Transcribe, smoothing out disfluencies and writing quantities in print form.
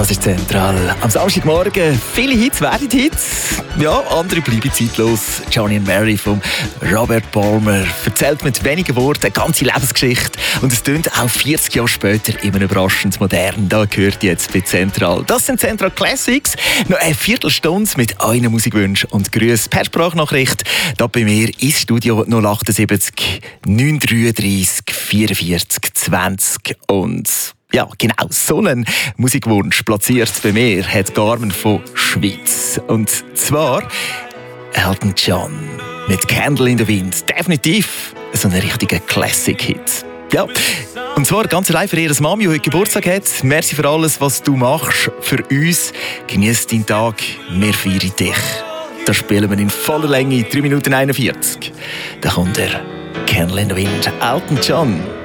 Das ist zentral. Am Samstagmorgen viele Hits werden Hits. Ja, andere bleiben zeitlos. Johnny and Mary von Robert Palmer erzählt mit wenigen Worten eine ganze Lebensgeschichte. Und es tönt auch 40 Jahre später immer überraschend modern. Da gehört jetzt bei Zentral. Das sind Zentral Classics. Noch eine Viertelstunde mit euren Musikwünschen und Grüßen per Sprachnachricht. Da bei mir ins Studio 078 933 44 20 und ja, genau, so einen Musikwunsch platziert bei mir hat Carmen von Schwyz. Und zwar Elton John mit Candle in the Wind. Definitiv so ein richtiger Classic-Hit. Ja, und zwar ganz allein für ihre Mami, die heute Geburtstag hat. Merci für alles, was du machst für uns. Genieß deinen Tag, wir feiern dich. Da spielen wir in voller Länge 3 Minuten 41. Da kommt der Candle in the Wind, Elton John.